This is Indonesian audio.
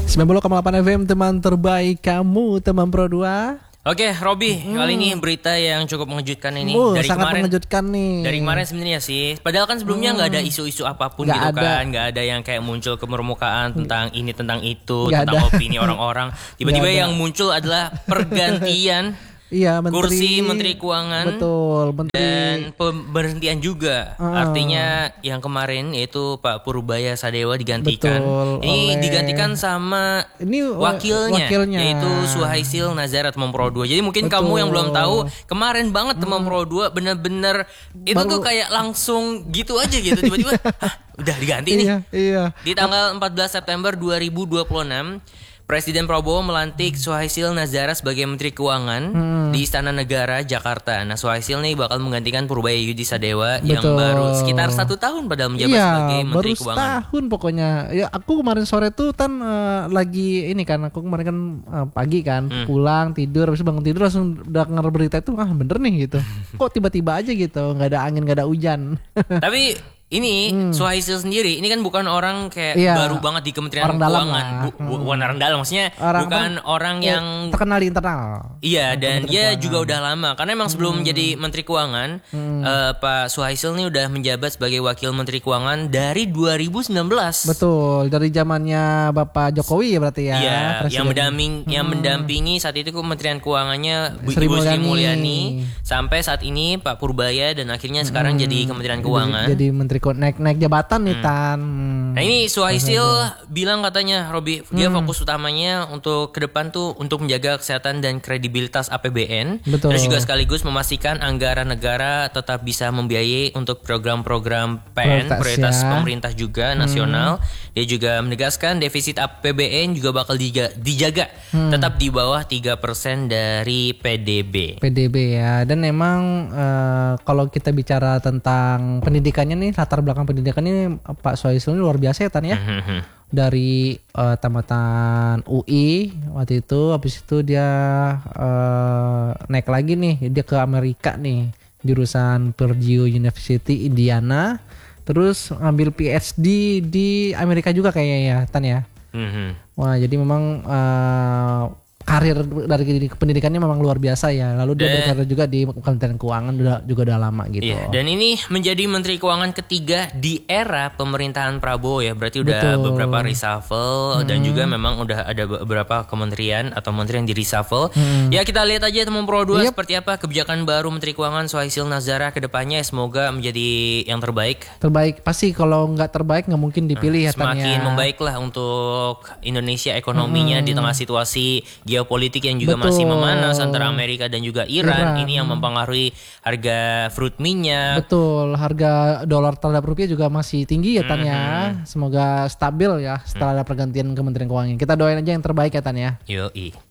90,8 FM teman terbaik kamu, teman Pro 2. Oke, Robi, kali ini berita yang cukup mengejutkan ini. Dari Sangat kemarin, mengejutkan nih. Dari kemarin sebenarnya sih. Padahal kan sebelumnya nggak ada isu-isu apapun Nggak gitu ada. kan, nggak ada yang kayak muncul ke permukaan tentang ini tentang itu, Nggak tentang ada. opini orang-orang. Tiba-tiba Nggak ada. yang muncul adalah pergantian Iya, kursi Menteri Keuangan. Betul, Menteri. Dan pemberhentian juga. Artinya yang kemarin yaitu Pak Purbaya Sadewa digantikan. Betul, Ini oleh- digantikan sama Ini wakilnya, wakilnya. yaitu Suhaisil Nazara teman Pro 2. Jadi mungkin Betul. kamu yang belum tahu, kemarin banget teman Pro 2 bener-bener itu tuh kayak langsung gitu aja gitu tiba-tiba hah, udah diganti nih. Iya. Di tanggal 14 September 2026, Presiden Prabowo melantik Suhaisil Nazara sebagai Menteri Keuangan di Istana Negara, Jakarta. Nah, Suhaisil nih bakal menggantikan Purbaya Yudi Sadewa yang Betul. baru sekitar 1 tahun padahal menjabat sebagai Menteri baru Keuangan. setahun pokoknya. Ya, aku kemarin sore tuh kan lagi ini kan, aku kemarin kan pagi kan pulang tidur, habis bangun tidur langsung denger berita itu, bener nih gitu. Kok tiba-tiba aja gitu, nggak ada angin, nggak ada hujan. Tapi ini Suhaisil sendiri ini kan bukan orang kayak Iya. baru banget di Kementerian Orang dalam Keuangan. lah. Bukan orang dalam, maksudnya bukan orang yang terkenal di internal. iya, dan dia juga udah lama karena emang sebelum menjadi Menteri Keuangan Pak Suhaisil ini udah menjabat sebagai Wakil Menteri Keuangan dari 2019. Betul, dari zamannya Bapak Jokowi ya berarti ya. Iya, Presiden. yang mendampingi saat itu Kementerian Keuangannya Sri Ibu Sri Mulyani. Mulyani sampai saat ini Pak Purbaya dan akhirnya sekarang jadi Kementerian Keuangan. Jadi Menteri naik jabatan nih Tan. Nah ini Suhaisil bilang katanya Robi, dia fokus utamanya untuk ke depan tuh untuk menjaga kesehatan dan kredibilitas APBN. Betul. Terus juga sekaligus memastikan anggaran negara tetap bisa membiayai untuk program-program PN, prioritas ya. pemerintah juga nasional. Dia juga menegaskan defisit APBN juga bakal dijaga tetap di bawah 3% dari PDB. PDB ya. Dan emang kalau kita bicara tentang pendidikannya nih, latar belakang pendidikannya Pak Suhaisil ini luar biasa ya Tan ya. Dari tamatan UI waktu itu, habis itu dia naik lagi nih, dia ke Amerika nih, jurusan Purdue University Indiana, terus ambil PhD di Amerika juga kayaknya ya Tan ya. Wah, jadi memang karir dari pendidikannya memang luar biasa ya. Lalu dia berkarir juga di Kementerian Keuangan juga udah lama gitu. Iya, dan ini menjadi Menteri Keuangan ketiga di era pemerintahan Prabowo ya. Berarti udah beberapa reshuffle dan juga memang udah ada beberapa kementerian atau menteri yang di reshuffle. Ya kita lihat aja teman Pro 2 seperti apa kebijakan baru Menteri Keuangan Suhaisil Nazara ke depannya. Semoga menjadi yang terbaik. Terbaik pasti, kalau nggak terbaik nggak mungkin dipilih ya Tan ya. Semakin membaiklah untuk Indonesia ekonominya di tengah situasi geopolitik yang juga masih memanas antara Amerika dan juga Iran. Ini yang mempengaruhi harga fruit minyak. Betul, harga dolar terhadap rupiah juga masih tinggi ya Tan ya. Semoga stabil ya setelah ada pergantian Kementerian Keuangan. Kita doain aja yang terbaik ya Tan ya. Yoi.